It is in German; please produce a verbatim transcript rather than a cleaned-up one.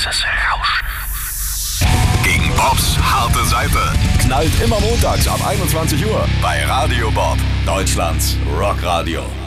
Dieses Rauschen. Gegen Bobs harte Seite. Knallt immer montags ab einundzwanzig Uhr bei Radio Bob, Deutschlands Rockradio.